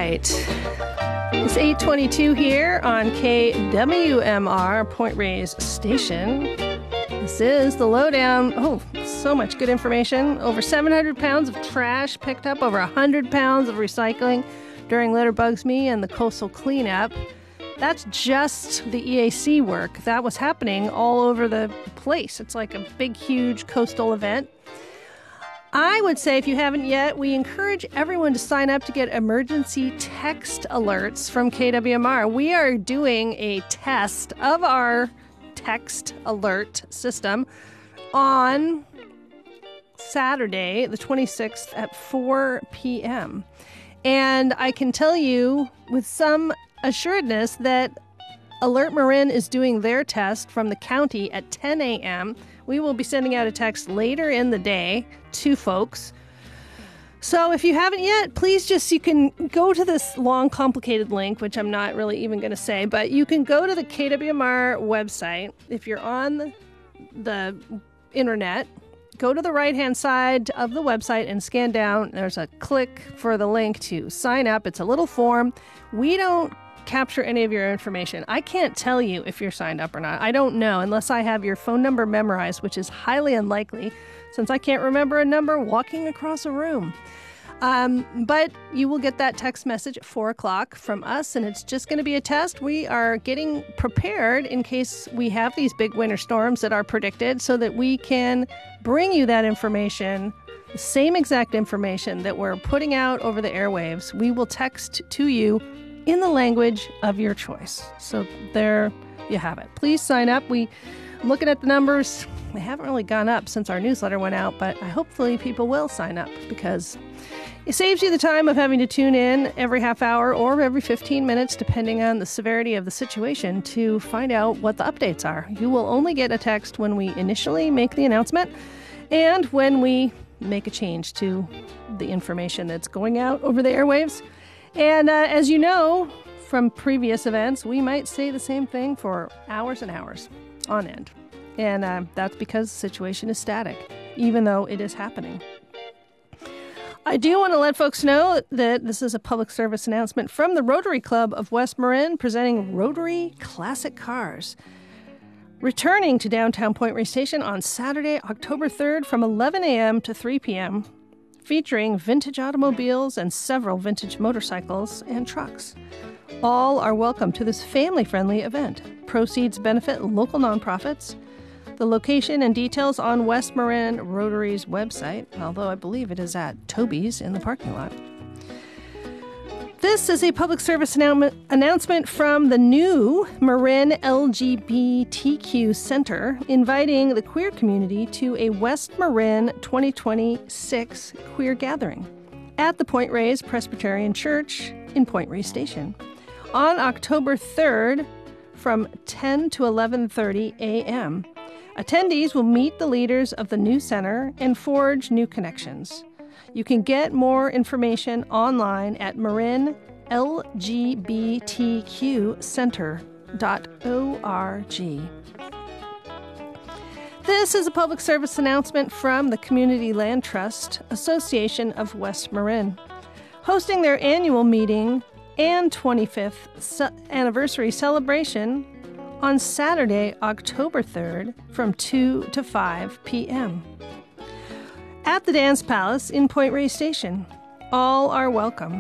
right. It's 8:22 here on KWMR, Point Reyes Station. This is the lowdown. Oh, so much good information. Over 700 pounds of trash picked up, over 100 pounds of recycling during Litter Bugs Me and the coastal cleanup. That's just the EAC work. That was happening all over the place. It's like a big, huge coastal event. I would say if you haven't yet, we encourage everyone to sign up to get emergency text alerts from KWMR. We are doing a test of our text alert system on Saturday, the 26th at 4 p.m. And I can tell you with some assuredness that Alert Marin is doing their test from the county at 10 a.m. We will be sending out a text later in the day to folks. So if you haven't yet, please you can go to this long, complicated link, which I'm not really even going to say, but you can go to the KWMR website. If you're on the internet, go to the right-hand side of the website and scan down. There's a click for the link to sign up. It's a little form. We don't capture any of your information. I can't tell you if you're signed up or not. I don't know unless I have your phone number memorized, which is highly unlikely since I can't remember a number walking across a room. But you will get that text message at 4 o'clock from us, and it's just going to be a test. We are getting prepared in case we have these big winter storms that are predicted so that we can bring you that information, the same exact information that we're putting out over the airwaves. We will text to you in the language of your choice. So there you have it. Please sign up. I'm looking at the numbers. They haven't really gone up since our newsletter went out, but hopefully people will sign up because it saves you the time of having to tune in every half hour or every 15 minutes, depending on the severity of the situation, to find out what the updates are. You will only get a text when we initially make the announcement and when we make a change to the information that's going out over the airwaves. And as you know from previous events, we might say the same thing for hours and hours on end. And that's because the situation is static, even though it is happening. I do want to let folks know that this is a public service announcement from the Rotary Club of West Marin presenting Rotary Classic Cars. Returning to downtown Point Reyes Station on Saturday, October 3rd from 11 a.m. to 3 p.m., featuring vintage automobiles and several vintage motorcycles and trucks. All are welcome to this family-friendly event. Proceeds benefit local nonprofits. The location and details on West Marin Rotary's website, although I believe it is at Toby's in the parking lot. This is a public service announcement from the new Marin LGBTQ Center, inviting the queer community to a West Marin 2026 queer gathering at the Point Reyes Presbyterian Church in Point Reyes Station on October 3rd from 10 to 11:30 a.m. Attendees will meet the leaders of the new center and forge new connections. You can get more information online at marinlgbtqcenter.org. This is a public service announcement from the Community Land Trust Association of West Marin, hosting their annual meeting and 25th anniversary celebration on Saturday, October 3rd from 2 to 5 p.m. at the Dance Palace in Point Reyes Station. All are welcome.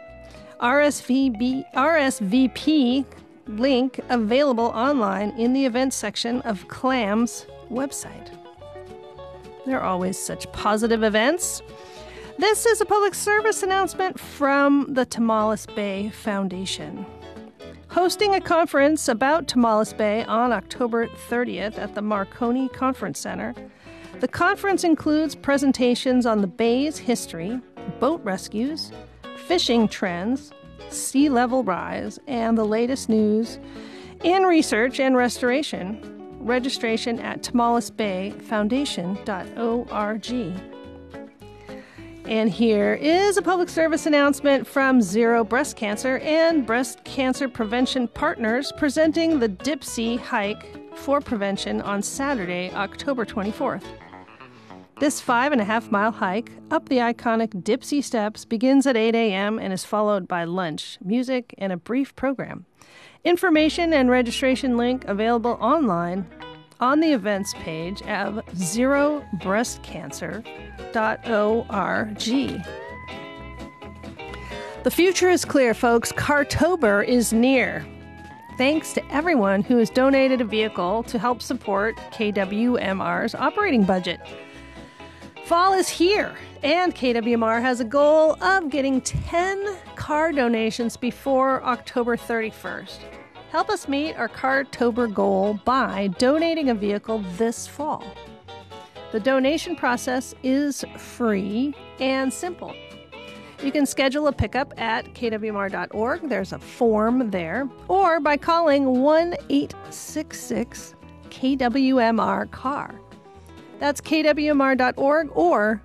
RSVP link available online in the events section of CLAM's website. There are always such positive events. This is a public service announcement from the Tomales Bay Foundation, hosting a conference about Tomales Bay on October 30th at the Marconi Conference Center. The conference includes presentations on the bay's history, boat rescues, fishing trends, sea level rise, and the latest news in research and restoration. Registration at tomalesbayfoundation.org. And here is a public service announcement from Zero Breast Cancer and Breast Cancer Prevention Partners presenting the Dipsea Hike for Prevention on Saturday, October 24th. This 5.5-mile hike up the iconic Dipsea Steps begins at 8 a.m. and is followed by lunch, music, and a brief program. Information and registration link available online on the events page of zerobreastcancer.org. The future is clear, folks. Cartober is near. Thanks to everyone who has donated a vehicle to help support KWMR's operating budget. Fall is here, and KWMR has a goal of getting 10 car donations before October 31st. Help us meet our Cartober goal by donating a vehicle this fall. The donation process is free and simple. You can schedule a pickup at kwmr.org. There's a form there. Or by calling 1-866-KWMR-CAR. That's kwmr.org or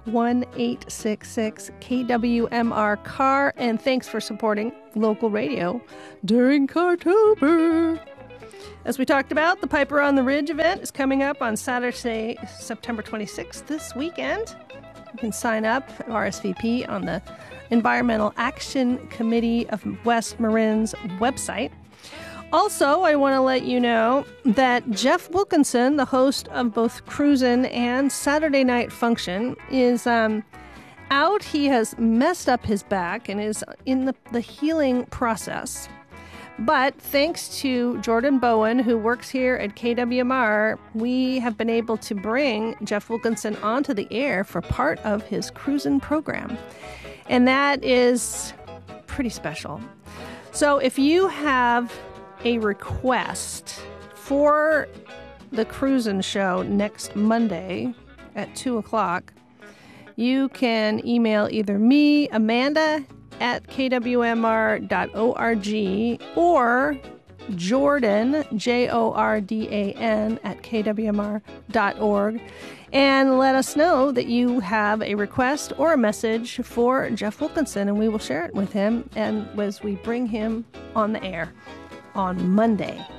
1-866-KWMR-CAR. And thanks for supporting local radio during Cartober. As we talked about, the Piper on the Ridge event is coming up on Saturday, September 26th, this weekend. You can sign up, RSVP, on the Environmental Action Committee of West Marin's website. Also, I want to let you know that Jeff Wilkinson, the host of both Cruisin' and Saturday Night Function, is out. He has messed up his back and is in the healing process. But thanks to Jordan Bowen, who works here at KWMR, we have been able to bring Jeff Wilkinson onto the air for part of his Cruisin' program. And that is pretty special. So if you have a request for the Cruisin' show next Monday at 2 o'clock, you can email either me, Amanda, at kwmr.org, or Jordan, Jordan, at kwmr.org, and let us know that you have a request or a message for Jeff Wilkinson, and we will share it with him and as we bring him on the air on Monday.